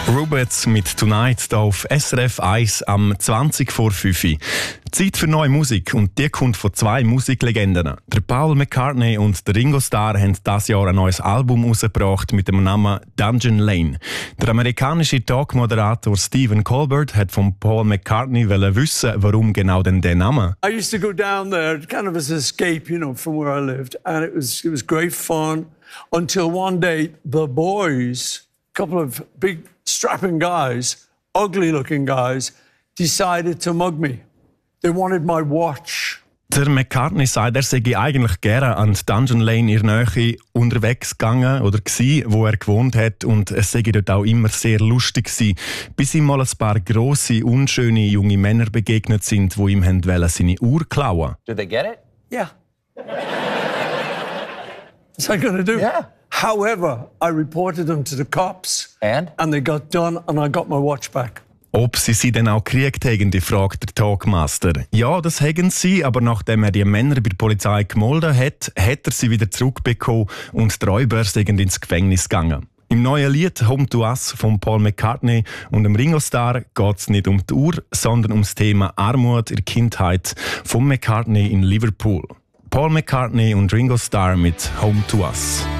Rubets mit Tonight hier auf SRF 1 am 20 vor 5 Uhr. Zeit für neue Musik und die kommt von zwei Musiklegenden. Der Paul McCartney und der Ringo Starr haben dieses Jahr ein neues Album herausgebracht mit dem Namen Dungeon Lane. Der amerikanische Talkmoderator Stephen Colbert hat von Paul McCartney wissen, warum genau denn der Name. I used to go down there kind of as an escape, from where I lived, and it was great fun until one day the boys, a couple of big strapping guys, ugly-looking guys, decided to mug me. They wanted my watch. Der McCartney sagt, er sei eigentlich gerne an die Dungeon Lane in der Nähe unterwegs gegangen oder gsi, wo er gewohnt hat, und es sei dort auch immer sehr lustig gsi, bis ihm mal ein paar grosse, unschöne junge Männer begegnet sind, die ihm seine Uhr klauen. Did they get it? Yeah. What's I going to do? Yeah. However, I reported them to the cops. And they got done and I got my watch back. Ob sie dann auch gekriegt haben, fragt der Talkmaster. Ja, das haben sie, aber nachdem er die Männer bei der Polizei gemolden hat, hat er sie wieder zurückbekommen und die Räuber sind ins Gefängnis gegangen. Im neuen Lied «Home to Us» von Paul McCartney und dem Ringo Starr geht es nicht um die Uhr, sondern um das Thema Armut in der Kindheit von McCartney in Liverpool. Paul McCartney und Ringo Starr mit «Home to Us».